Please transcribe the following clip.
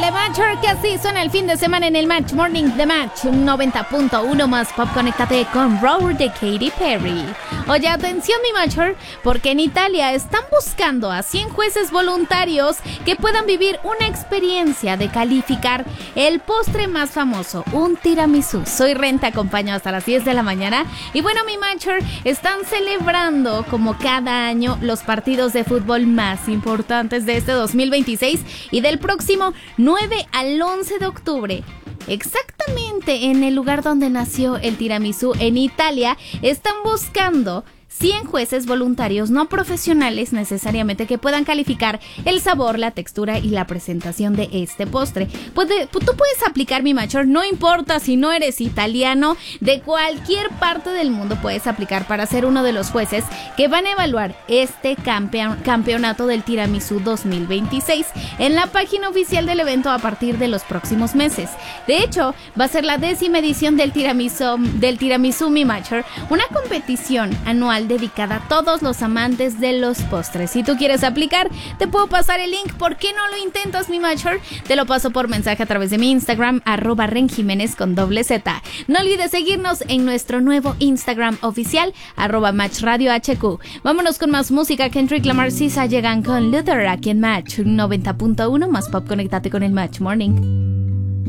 Súbele, Matcher, que así suena el fin de semana en el Match Morning de Match 90.1 más pop. Conéctate con Roar de Katy Perry. Oye, atención, mi Matcher, porque en Italia están buscando a 100 jueces voluntarios que puedan vivir una experiencia de calificar el postre más famoso, un tiramisú. Soy Ren, te acompaño hasta las 10 de la mañana. Y bueno, mi Matcher, están celebrando como cada año los partidos de fútbol más importantes de este 2026 y del próximo 9 al 11 de octubre. Exactamente en el lugar donde nació el tiramisú en Italia, están buscando 100 jueces voluntarios no profesionales necesariamente que puedan calificar el sabor, la textura y la presentación de este postre. Tú puedes aplicar, mi Matcher, no importa si no eres italiano, de cualquier parte del mundo puedes aplicar para ser uno de los jueces que van a evaluar este campeonato del tiramisú 2026 en la página oficial del evento a partir de los próximos meses. De hecho, va a ser la 10ª edición del tiramisú, mi Matcher, una competición anual dedicada a todos los amantes de los postres. Si tú quieres aplicar, te puedo pasar el link. ¿Por qué no lo intentas, mi Matcher? Te lo paso por mensaje a través de mi Instagram, @renjiménez con @Z. No olvides seguirnos en nuestro nuevo Instagram oficial, @MatchRadioHQ. Vámonos con más música. Kendrick Lamar, Sisa llegan con Luther aquí en Match 90.1 más pop. Conéctate con el Match Morning.